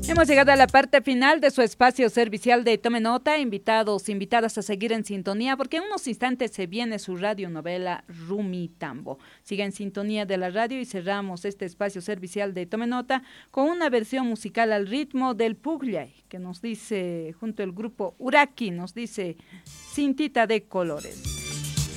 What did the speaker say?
Hemos llegado a la parte final de su espacio servicial de Tome Nota. Invitados, invitadas a seguir en sintonía, porque en unos instantes se viene su radionovela Rumitambo. Siga en sintonía de la radio y cerramos este espacio servicial de Tome Nota con una versión musical al ritmo del Pugliay, que nos dice, junto al grupo Uraki, nos dice Cintita de Colores.